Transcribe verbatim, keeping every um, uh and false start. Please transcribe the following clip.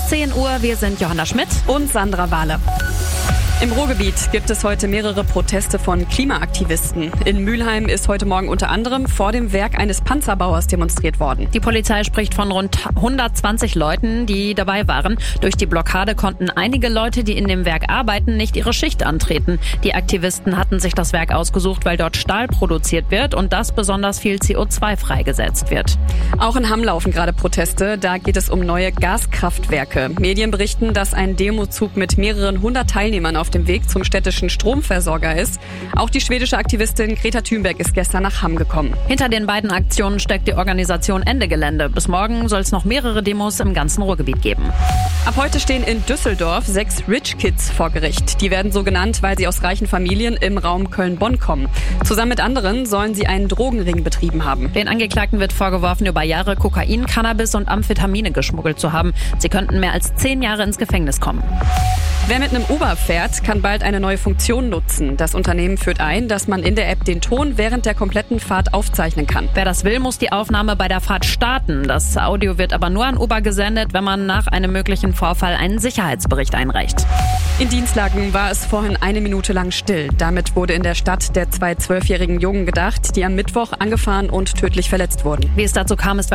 zehn Uhr. Wir sind Johanna Schmidt und Sandra Wahle. Im Ruhrgebiet gibt es heute mehrere Proteste von Klimaaktivisten. In Mülheim ist heute Morgen unter anderem vor dem Werk eines Panzerbauers demonstriert worden. Die Polizei spricht von rund hundertzwanzig Leuten, die dabei waren. Durch die Blockade konnten einige Leute, die in dem Werk arbeiten, nicht ihre Schicht antreten. Die Aktivisten hatten sich das Werk ausgesucht, weil dort Stahl produziert wird und das besonders viel C O zwei freigesetzt wird. Auch in Hamm laufen gerade Proteste. Da geht es um neue Gaskraftwerke. Medien berichten, dass ein Demozug mit mehreren hundert Teilnehmern auf dem Weg zum städtischen Stromversorger ist. Auch die schwedische Aktivistin Greta Thunberg ist gestern nach Hamm gekommen. Hinter den beiden Aktionen steckt die Organisation Ende Gelände. Bis morgen soll es noch mehrere Demos im ganzen Ruhrgebiet geben. Ab heute stehen in Düsseldorf sechs Rich Kids vor Gericht. Die werden so genannt, weil sie aus reichen Familien im Raum Köln-Bonn kommen. Zusammen mit anderen sollen sie einen Drogenring betrieben haben. Den Angeklagten wird vorgeworfen, über Jahre Kokain, Cannabis und Amphetamine geschmuggelt zu haben. Sie könnten mehr als zehn Jahre ins Gefängnis kommen. Wer mit einem Uber fährt, kann bald eine neue Funktion nutzen. Das Unternehmen führt ein, dass man in der App den Ton während der kompletten Fahrt aufzeichnen kann. Wer das will, muss die Aufnahme bei der Fahrt starten. Das Audio wird aber nur an Uber gesendet, wenn man nach einem möglichen Vorfall einen Sicherheitsbericht einreicht. In Dienstlaken war es vorhin eine Minute lang still. Damit wurde in der Stadt der zwei zwölfjährigen Jungen gedacht, die am Mittwoch angefahren und tödlich verletzt wurden. Wie es dazu kam, ist